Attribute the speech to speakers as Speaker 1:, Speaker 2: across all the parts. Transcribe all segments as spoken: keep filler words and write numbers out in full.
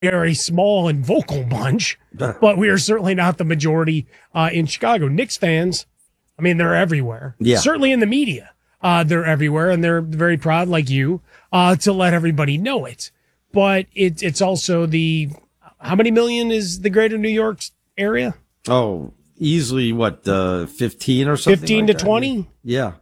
Speaker 1: are a small and vocal bunch, but we are certainly not the majority uh, in Chicago. Knicks fans, I mean, they're everywhere.
Speaker 2: Yeah.
Speaker 1: Certainly in the media, uh, they're everywhere, and they're very proud, like you, uh, to let everybody know it. But it, it's also the, how many million is the greater New York area?
Speaker 2: Oh, easily, what, uh, fifteen or something?
Speaker 1: fifteen
Speaker 2: like
Speaker 1: to twenty?
Speaker 2: Yeah.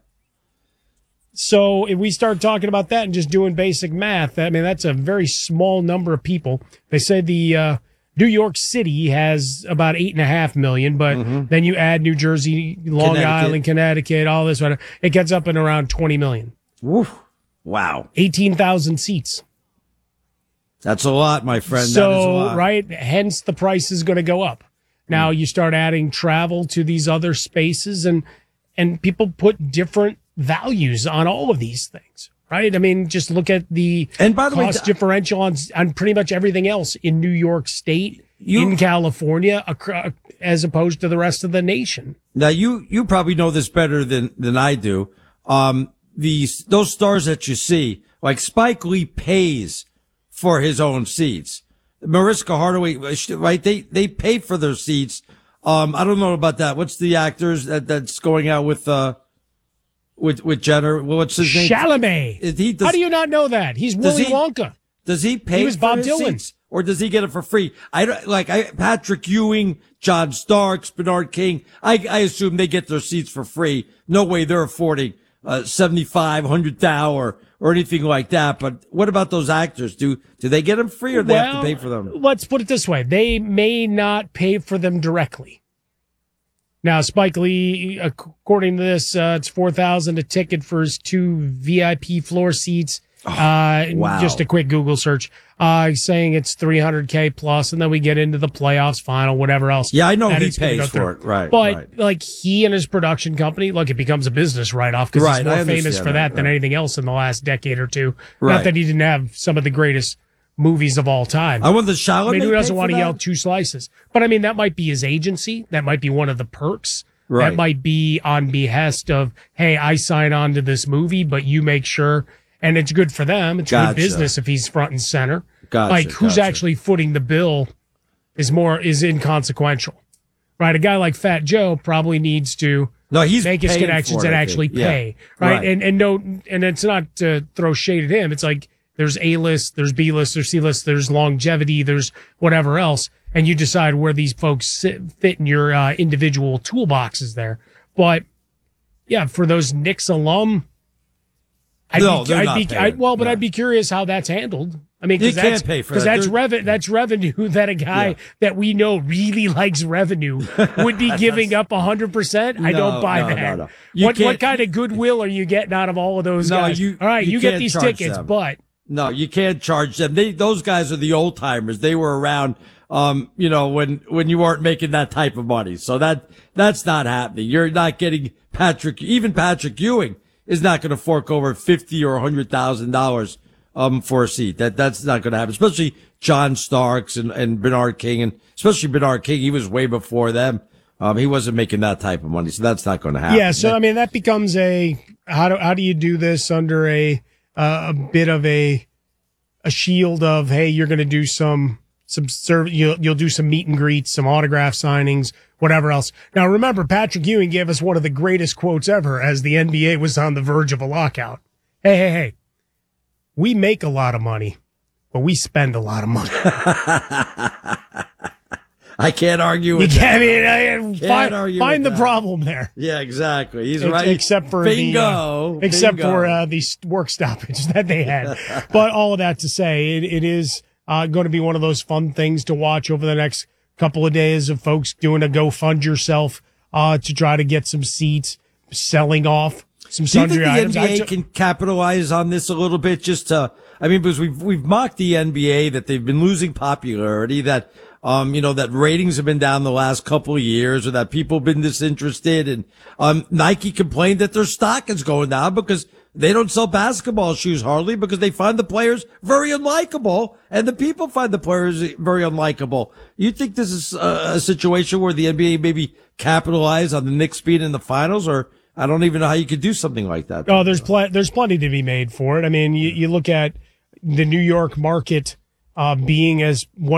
Speaker 1: So if we start talking about that and just doing basic math, I mean, that's a very small number of people. They say the uh, New York City has about eight and a half million, but mm-hmm. then you add New Jersey, Long Island, Connecticut, all this, whatever, it gets up in around twenty million.
Speaker 2: Woof. Wow.
Speaker 1: eighteen thousand seats.
Speaker 2: That's a lot, my friend.
Speaker 1: So,
Speaker 2: that is a lot.
Speaker 1: Right, hence the price is going to go up. Now mm. you start adding travel to these other spaces, and and people put different values on all of these things, right? I mean, just look at the
Speaker 2: and by the
Speaker 1: cost
Speaker 2: way,
Speaker 1: differential on, on pretty much everything else in New York State, you, in California, as opposed to the rest of the nation.
Speaker 2: Now, you you probably know this better than than I do. Um, these those stars that you see, like Spike Lee pays for his own seats. Mariska Hargitay, right? They they pay for their seats. Um, I don't know about that. What's the actors that that's going out with uh with with Jenner? What's his name?
Speaker 1: Chalamet.
Speaker 2: Is he, does,
Speaker 1: How do you not know that? He's Willy
Speaker 2: he,
Speaker 1: Wonka.
Speaker 2: Does he pay
Speaker 1: he was
Speaker 2: for
Speaker 1: Bob
Speaker 2: his
Speaker 1: Dylan.
Speaker 2: seats, or does he get it for free? I don't like I Patrick Ewing, John Starks, Bernard King. I I assume they get their seats for free. No way they're affording uh seventy-five hundred thou or or anything like that. But what about those actors? Do do they get them free, or do
Speaker 1: well,
Speaker 2: they have to pay for them?
Speaker 1: Let's put it this way: they may not pay for them directly. Now, Spike Lee, according to this, uh, it's four thousand a ticket for his two V I P floor seats.
Speaker 2: Oh,
Speaker 1: uh,
Speaker 2: wow.
Speaker 1: Just a quick Google search, uh, saying it's three hundred K plus, and then we get into the playoffs, final, whatever else.
Speaker 2: Yeah, I know he pays for it, right?
Speaker 1: But
Speaker 2: right.
Speaker 1: like he and his production company, look, it becomes a business write-off because
Speaker 2: right,
Speaker 1: he's more famous for that,
Speaker 2: that
Speaker 1: than
Speaker 2: right.
Speaker 1: anything else in the last decade or two.
Speaker 2: Right.
Speaker 1: Not that he didn't have some of the greatest movies of all time.
Speaker 2: I want the Chalamet.
Speaker 1: I mean, who doesn't want to
Speaker 2: that?
Speaker 1: yell two slices? But I mean, that might be his agency. That might be one of the perks.
Speaker 2: Right.
Speaker 1: That might be on behest of, hey, I sign on to this movie, but you make sure, and it's good for them. It's
Speaker 2: gotcha.
Speaker 1: good business if he's front and center.
Speaker 2: Gotcha,
Speaker 1: like who's
Speaker 2: gotcha.
Speaker 1: actually footing the bill is more is inconsequential, right? A guy like Fat Joe probably needs to
Speaker 2: no, he's
Speaker 1: make his connections
Speaker 2: it,
Speaker 1: and actually
Speaker 2: yeah.
Speaker 1: pay, right?
Speaker 2: right?
Speaker 1: And and no, and it's not to throw shade at him. It's like there's A list, there's B list, there's C list, there's longevity, there's whatever else, and you decide where these folks sit, fit in your uh, individual toolboxes there. But yeah, for those Knicks alum, I'd
Speaker 2: no,
Speaker 1: be,
Speaker 2: they're
Speaker 1: I'd
Speaker 2: not
Speaker 1: be
Speaker 2: paying.
Speaker 1: I, well, but
Speaker 2: no.
Speaker 1: I'd be curious how that's handled. I mean, because
Speaker 2: you
Speaker 1: that's,
Speaker 2: can't pay for
Speaker 1: cause
Speaker 2: that.
Speaker 1: that's, rev- that's revenue that a guy
Speaker 2: Yeah.
Speaker 1: that we know really likes revenue would be giving up one hundred percent. I
Speaker 2: No,
Speaker 1: don't buy
Speaker 2: no,
Speaker 1: that.
Speaker 2: no, no. You
Speaker 1: What, what
Speaker 2: can't-
Speaker 1: kind of goodwill are you getting out of all of those
Speaker 2: No,
Speaker 1: guys?
Speaker 2: you-
Speaker 1: all right,
Speaker 2: you
Speaker 1: you, get
Speaker 2: can't
Speaker 1: these
Speaker 2: charge
Speaker 1: tickets,
Speaker 2: them.
Speaker 1: but
Speaker 2: No, you can't charge them. They, those guys are the old timers. They were around, um, you know, when, when you weren't making that type of money. So that, that's not happening. You're not getting Patrick, even Patrick Ewing is not going to fork over fifty or a hundred thousand dollars, um, for a seat. That, that's not going to happen, especially John Starks and, and Bernard King, and especially Bernard King. He was way before them. Um, he wasn't making that type of money. So that's not going to happen.
Speaker 1: yeah. So, I mean, that becomes a, how do, how do you do this under a, uh, a bit of a, a shield of, hey, you're going to do some, some serv- you'll, you'll do some meet and greets, some autograph signings, whatever else. Now, remember, Patrick Ewing gave us one of the greatest quotes ever as the N B A was on the verge of a lockout. Hey, hey, hey, we make a lot of money, but we spend a lot of money.
Speaker 2: I can't argue
Speaker 1: You
Speaker 2: with
Speaker 1: can't,
Speaker 2: that.
Speaker 1: I mean, I,
Speaker 2: Can't
Speaker 1: find,
Speaker 2: argue
Speaker 1: find
Speaker 2: with
Speaker 1: the
Speaker 2: that.
Speaker 1: problem there.
Speaker 2: Yeah, exactly. He's
Speaker 1: Ex-
Speaker 2: right.
Speaker 1: Except for
Speaker 2: Bingo.
Speaker 1: the, uh, except
Speaker 2: Bingo.
Speaker 1: for uh, the work stoppage that they had. But all of that to say, it, it is uh, going to be one of those fun things to watch over the next couple of days of folks doing a go fund yourself uh, to try to get some seats, selling off some
Speaker 2: Do you think
Speaker 1: sundry
Speaker 2: the
Speaker 1: items.
Speaker 2: N B A
Speaker 1: I ju-
Speaker 2: can capitalize on this a little bit? Just to, I mean, because we've we've mocked the N B A that they've been losing popularity, that um, you know, that ratings have been down the last couple of years, or that people have been disinterested, and um, Nike complained that their stock is going down because they don't sell basketball shoes hardly because they find the players very unlikable, and the people find the players very unlikable. You think this is a, a situation where the N B A maybe capitalize on the Knicks being in the finals, or I don't even know how you could do something like that.
Speaker 1: Oh, there's pl- there's plenty to be made for it. I mean, you, you look at the New York market uh, being as one